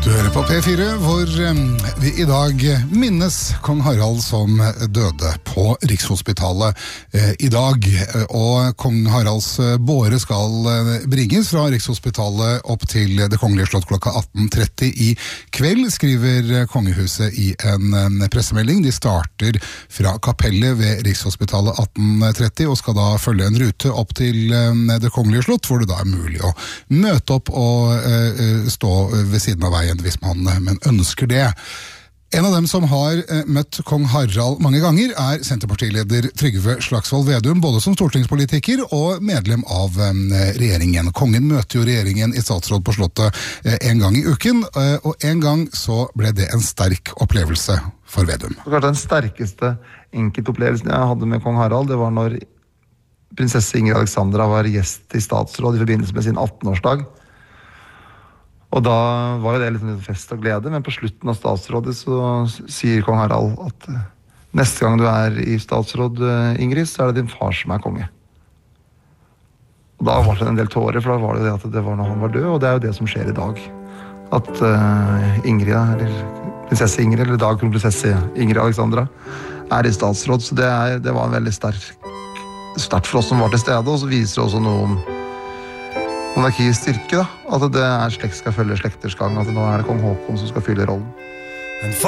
Du hører på P4, hvor vi I dag minnes kong Harald som døde på Rikshospitalet I dag. Og kong Haralds båre skal bringes fra Rikshospitalet opp til Det Kongelige Slott klokka 18:30 I kveld, skriver kongehuset I en pressemelding. De starter fra kapellet ved Rikshospitalet 18:30 og skal da følge en rute opp til Det Kongelige Slott, hvor det da mulig å møte opp og stå ved siden av veien hvis man men ønsker det. En av dem som har møtt kong Harald mange ganger Senterpartileder Trygve Slagsvold Vedum, både som stortingspolitiker og medlem av regjeringen. Kongen møter jo regjeringen I statsråd på Slottet en gang I uken, og en gang så ble det en sterk opplevelse for Vedum. Den sterkeste enkeltopplevelsen jeg hadde med kong Harald, det var når prinsesse Ingrid Alexandra var gjest I statsråd I forbindelse med sin 18-årsdag. Og da var jo det litt en fest og glede, men på slutten av statsrådet så sier kong Harald at neste gang du I statsråd, Ingrid, så det din far som konge. Og da var det en del tårer, for da var det at det var når han var død, og det jo det som skjer I dag. At Ingrid, eller prinsesse Ingrid, eller dag kronprinsesse Ingrid Alexandra, I statsråd, så det var en veldig sterkt for oss som var til stede, og så viser det også noe om monarkiets styrke, da. At det slekt skal følge slekters gang, at nå det kong Håkon som skal fylle rollen.